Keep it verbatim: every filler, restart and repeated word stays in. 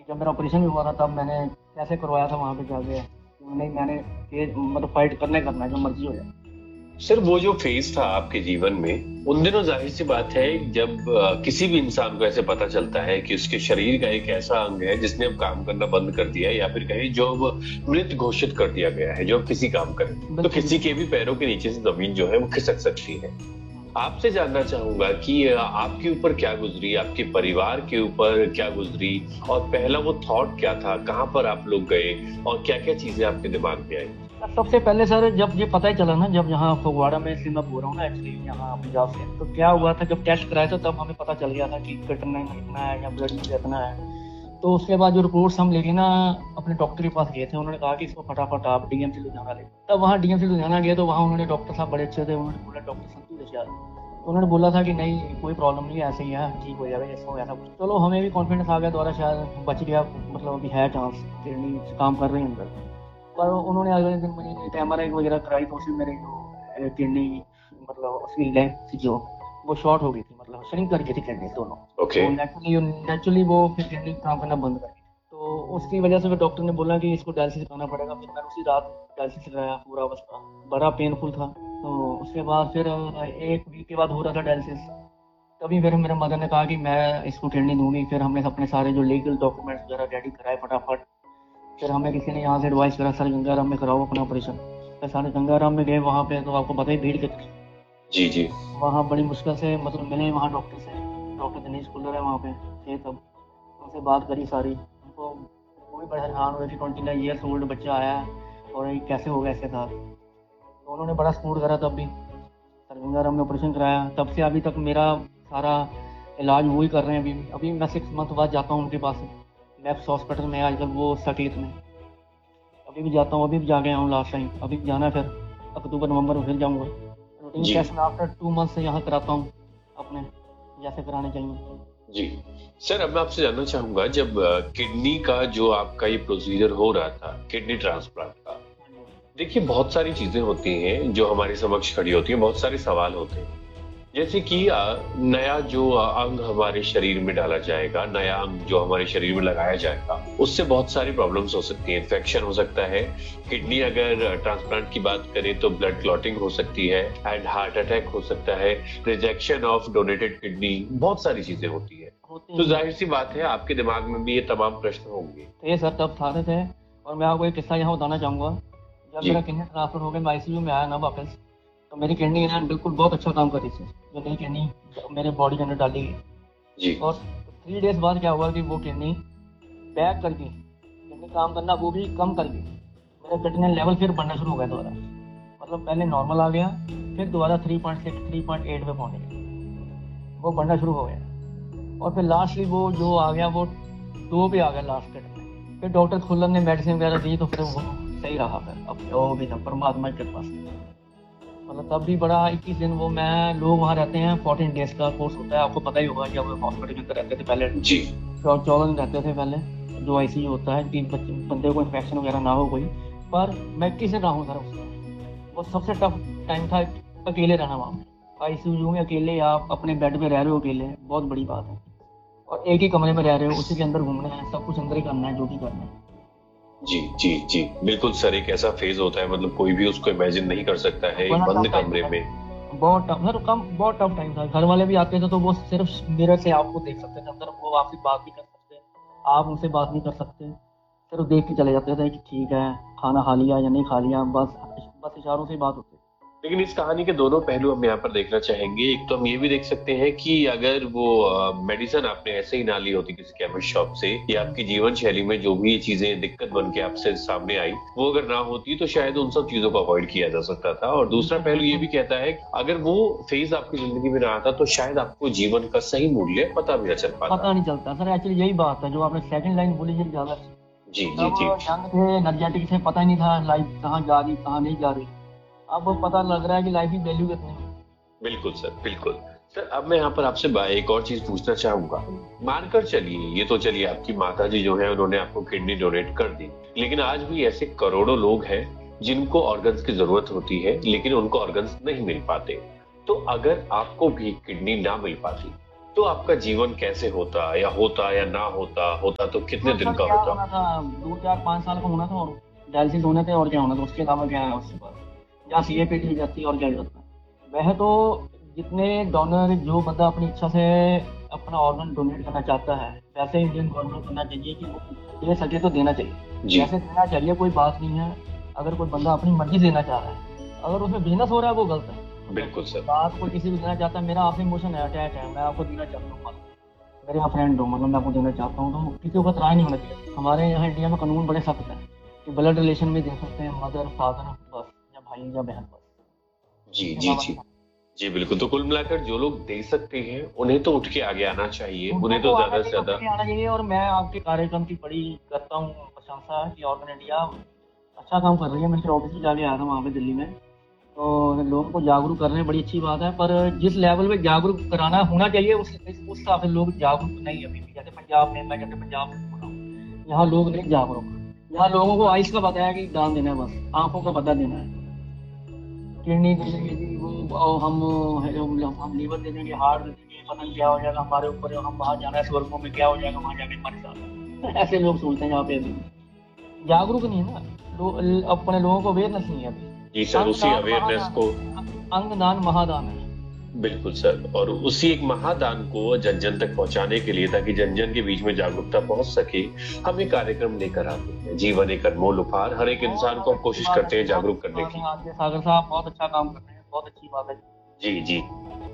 जब मेरा ऑपरेशन भी हुआ था तब मैंने कैसे करवाया था वहाँ पे जाके, नहीं मैंने ये मतलब फाइट करना ही करना है, जो मर्जी हो जाए। सर वो जो फेज था आपके जीवन में उन दिनों, जाहिर सी बात है जब अ, किसी भी इंसान को ऐसे पता चलता है कि उसके शरीर का एक ऐसा अंग है जिसने अब काम करना बंद कर दिया है, या फिर कहीं जो अब मृत घोषित कर दिया गया है, जो अब किसी काम करे, तो बिल्कुल किसी बिल्कुल। के भी पैरों के नीचे से जमीन जो है वो खिसक सकती है। आपसे जानना चाहूंगा कि अ, आपके ऊपर क्या गुजरी, आपके परिवार के ऊपर क्या गुजरी, और पहला वो थॉट क्या था, कहाँ पर आप लोग गए और क्या क्या चीजें आपके दिमाग में आई? सबसे पहले सर जब ये पता ही चला ना, जब यहाँ फगवाड़ा में से मैं बोल रहा हूँ ना एक्चुअली यहाँ पंजाब से, तो क्या हुआ था जब टेस्ट कराया था तब हमें पता चल गया था कि कटना कितना है या ब्लड में कितना है। तो उसके बाद जो रिपोर्ट्स हम लेके ना अपने डॉक्टर के पास गए थे, उन्होंने कहा कि इसको फटाफट आप डीएमसी लुधियाना ले। तब वहाँ डीएमसी लुधियाना गए तो वहाँ उन्होंने, डॉक्टर साहब बड़े अच्छे थे, उन्होंने बोला, डॉक्टर संतू थे शायद, तो उन्होंने बोला था कि नहीं कोई प्रॉब्लम नहीं है, ऐसे ही है, ठीक हो जाएगा, ऐसा ऐसा कुछ। चलो हमें भी कॉन्फिडेंस आ गया दोबारा, शायद बच गया, मतलब अभी है चांस, किडनी काम कर रही है अंदर। पर उन्होंने अगले दिन मुझे एक एम आर आई वगैरह कराई तो उसमें मेरे जो किडनी, मतलब उसकी लेंथ थी जो, वो शॉर्ट हो गई थी, मतलब श्रिंक कर गई थी किडनी दोनों। ओके। तो नेचुरली नेचुरली वो फिर किडनी काम करना बंद कर दी। तो उसकी वजह से फिर डॉक्टर ने बोला कि इसको डायलिसिस कराना पड़ेगा। फिर मैंने उसी रात डायलिसिस कराया, पूरा अवस्था बड़ा पेनफुल था। तो उसके बाद फिर एक वीक के बाद हो रहा था डायलिसिस, तभी फिर मेरे मदर ने कहा कि मैं इसको किडनी दूंगी। फिर हमने अपने सारे जो लीगल डॉक्यूमेंट्स वगैरह रेडी कराए फटाफट। फिर हमें किसी ने यहाँ से एडवाइस करा, सर गंगाराम में कराओ अपना ऑपरेशन। फिर सारे गंगाराम में गए, वहाँ पे तो आपको पता ही भीड़ कितनी। जी जी। वहाँ बड़ी मुश्किल से मतलब मिले वहाँ डॉक्टर से, डॉक्टर दिनेश कुल्लर है वहाँ पे थे तब। उनसे बात करी सारी, उनको वो भी बड़े हैरान हुए कि ट्वेंटी नाइन ईयर्स ओल्ड बच्चा आया है और ये कैसे हो गया इसके साथ। तो उन्होंने बड़ा सपोर्ट करा तब भी। सर गंगाराम में ऑपरेशन कराया, तब से अभी तक मेरा सारा इलाज वो ही कर रहे हैं। अभी अभी मैं सिक्स मंथ बाद जाता हूँ उनके पास, मैप्स हॉस्पिटल में आजकल, वो सटीत में। अभी भी जाता हूँ, अभी भी जा गया हूँ लास्ट टाइम, अभी जाना है, फिर अक्टूबर नवंबर में फिर जाऊँगा। रूटीन जी टेस्ट में आफ्टर टू मंथ से यहाँ कराता हूँ अपने, जैसे कराने चाहिए। जी। सर अब मैं आपसे जानना चाहूंगा, जब अ, किडनी का जो आपका ये प्रोसीजर हो रहा था, किडनी ट्रांसप्लांट का, देखिए बहुत सारी चीजें होती हैं जो हमारे समक्ष खड़ी होती हैं, बहुत सारे सवाल होते हैं। जैसे कि अ, नया जो अ, अंग हमारे शरीर में डाला जाएगा, नया अंग जो हमारे शरीर में लगाया जाएगा, उससे बहुत सारी प्रॉब्लम्स हो सकती हैं। इन्फेक्शन हो सकता है, किडनी अगर ट्रांसप्लांट की बात करें तो ब्लड क्लॉटिंग हो सकती है, एंड हार्ट अटैक हो सकता है, रिजेक्शन ऑफ डोनेटेड किडनी, बहुत सारी चीजें होती है। होते तो हैं जाहिर सर। सी बात है आपके दिमाग में भी ये तमाम प्रश्न होंगे। थे सर, तब सारे थे। और मैं आपको एक किस्सा यहाँ बताना चाहूँगा। जब जी मेरा किडनी ट्रांसफर हो गया, मैं आईसीयू में आया ना वापस, तो मेरी किडनी ना बिल्कुल बहुत अच्छा काम कर रही थी, जो नई किडनी मेरे बॉडी के अंदर डाली गई। जी। और थ्री डेज बाद क्या हुआ कि वो किडनी बैक कर गई, किडनी काम करना वो भी कम कर गई। मेरा क्रिएटिनिन लेवल फिर बढ़ना शुरू हो गया दोबारा, मतलब पहले नॉर्मल आ गया, फिर दोबारा three point six three point eight पे पहुंच गया, वो बढ़ना शुरू हो गया। और फिर लास्टली वो जो आ गया वो दो पे आ गया लास्ट कट में। फिर डॉक्टर खुल्लर ने मेडिसिन वगैरह दी तो फिर वो सही रहा। फिर अब वो भी था परमात्मा के पास, मतलब तब भी बड़ा इक्कीस दिन वो, मैं लोग वहाँ रहते हैं, फोर्टीन डेज का कोर्स होता है, आपको पता ही होगा, जब हॉस्पिटल के अंदर रहते थे पहले, जी। चौदह दिन रहते थे पहले, जो आईसीयू होता है कि बच्चे बंदे को इन्फेक्शन वगैरह ना हो कोई। पर मैं किसी से ना हूँ सर उसमें, वो सबसे टफ टाइम था, अकेले रहना वहाँ पे आईसीयू में, अकेले आप अपने बेड पे रह रहे हो अकेले, बहुत बड़ी बात है। और एक ही कमरे में रह रहे हो, उसी के अंदर घूमना है, सब कुछ अंदर ही करना है जो भी करना है। जी जी जी, बिल्कुल सर, एक ऐसा फेज होता है, मतलब कोई भी उसको इमेजिन नहीं कर सकता है एक बड़ा बंद टफ टाइम कमरे था, में। बहुत टफ सर, कम बहुत टफ टाइम था। घर वाले भी आते थे तो वो सिर्फ मिरर से आपको देख सकते थे अंदर, वो आपसे बात नहीं कर सकते, आप उनसे बात नहीं कर सकते, सिर्फ देख के चले जाते थे कि ठीक है खाना खा लिया या नहीं खा लिया, बस बस इशारों से ही बात होती। लेकिन इस कहानी के दोनों पहलू हम यहाँ पर देखना चाहेंगे। एक तो हम ये भी देख सकते हैं कि अगर वो मेडिसिन आपने ऐसे ही ना ली होती किसी केमिस्ट शॉप से, या आपकी जीवन शैली में जो भी ये चीजें दिक्कत बन के आपसे सामने आई वो अगर ना होती, तो शायद उन सब चीजों को अवॉइड किया जा सकता था। और दूसरा बिल्कुल पहलू ये बिल्कुल। भी कहता है कि अगर वो फेज आपकी जिंदगी में ना आता तो शायद आपको जीवन का सही मूल्य पता भी न चल पाता। पता नहीं चलता सर, एक्चुअली यही बात है जो आपने सेकंड लाइन बोली, ये ज्यादा अच्छी। जी जी तब जी। यंग थे, एनर्जेटिक थे, पता ही नहीं था लाइफ कहाँ जा रही कहाँ नहीं जा रही। अब पता लग रहा है कि लाइफ की वैल्यू कितनी है। बिल्कुल सर, बिल्कुल। सर अब मैं यहाँ पर आपसे बा- एक और चीज पूछना चाहूंगा। मानकर चलिए, ये तो चलिए आपकी माता जी जो है उन्होंने आपको किडनी डोनेट कर दी, लेकिन आज भी ऐसे करोड़ों लोग हैं जिनको ऑर्गन्स की जरूरत होती है लेकिन उनको ऑर्गन्स नहीं मिल पाते। तो अगर आपको भी किडनी ना मिल पाती तो आपका जीवन कैसे होता, या होता या ना होता, होता तो कितने तो दिन सर का क्या होता? होना था, दो चार पाँच साल का होना था और डायलिसिस होने थे, और क्या होना था उसके अलावा, क्या है उसके बाद या सी ए पी टी जाती और क्या जाता। वह तो जितने डोनर, जो बंदा अपनी इच्छा से अपना ऑर्गन डोनेट करना चाहता है, वैसे इंडियन गवर्नमेंट करना चाहिए कि वो दे सके तो देना चाहिए, जी वैसे देना चाहिए, कोई बात नहीं है। अगर कोई बंदा अपनी मर्जी देना चाह रहा है, अगर उसमें बिजनेस हो रहा है, वो गलत है। बिल्कुल सर। बात कोई किसी को देना चाहता है, मेरा आपसे इमोशन है, अटैच है, मैं आपको देना चाहता हूँ, मेरे यहाँ फ्रेंड हो, मतलब मैं आपको देना चाहता हूँ, तो किसी को इतराज़ नहीं होना चाहिए। हमारे यहाँ इंडिया में कानून बड़े सख्त है कि ब्लड रिलेशन में दे सकते हैं, मदर फादर बस, या भाई या बहन बस, जी इसके जी अलावा जी नहीं। जी बिल्कुल। तो कुल मिलाकर जो लोग दे सकते हैं उन्हें तो उठ के आगे आना चाहिए, उनको उन्हें तो तो आना ज्यादा से चाहिए, उठ ज्यादा। के आना चाहिए। और मैं आपके कार्यक्रम की बड़ी करता हूँ प्रशंसा कि ऑर्गन इंडिया अच्छा काम कर रही है। मैं ऑफिस में जाके आया था वहाँ पे दिल्ली में, तो लोगों को जागरूक कर रहे हैं, बड़ी अच्छी बात है। पर जिस लेवल पे जागरूक कराना होना चाहिए, उस उस हिसाब से लोग जागरूक नहीं है अभी भी। जैसे पंजाब में, मैं जैसे पंजाब से बोल रहा हूँ, यहाँ लोग नहीं जागरूक। यहाँ लोगों को आइस का पता है कि दान देना है, बस आंखों का पता देना है, किडनी दे देंगे जी, वो और हम हम हम लीवर दे देंगे, हार्ट दे देंगे, पता नहीं क्या हो जाएगा हमारे ऊपर, हम वहाँ जाना है स्वर्गों में, क्या हो जाएगा वहाँ जाके हमारे साथ। ऐसे लोग सोचते हैं यहाँ पे अभी, जागरूक नहीं है ना। लो, अपने लोगों को अवेयरनेस नहीं है अभी। जी सर, उसी अंगदान अवेयरनेस को। महादान, अंगदान महादान है। बिल्कुल सर, और उसी एक महादान को जन जन तक पहुंचाने के लिए, ताकि जन जन के बीच में जागरूकता पहुंच सके, हम एक कार्यक्रम लेकर आते हैं, जीवन एक अनमोल उपहार। हर एक बहुत इंसान को बहुत हम अच्छी कोशिश बात है, करते हैं बहुत जागरूक अच्छी करने बात है की। आपके सागर साहब, बहुत अच्छा काम कर रहे हैं, बहुत अच्छी बात है। जी जी।